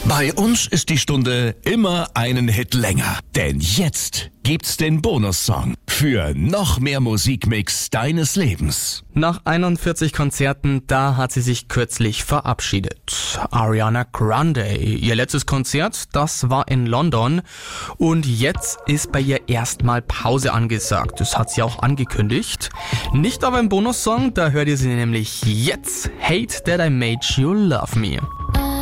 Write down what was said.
Bei uns ist die Stunde immer einen Hit länger. Denn jetzt gibt's den Bonussong für noch mehr Musikmix deines Lebens. Nach 41 Konzerten, da hat sie sich kürzlich verabschiedet. Ariana Grande. Ihr letztes Konzert, das war in London. Und jetzt ist bei ihr erstmal Pause angesagt. Das hat sie auch angekündigt. Nicht aber im Bonussong, da hört ihr sie nämlich jetzt. Hate That I Made You Love Me.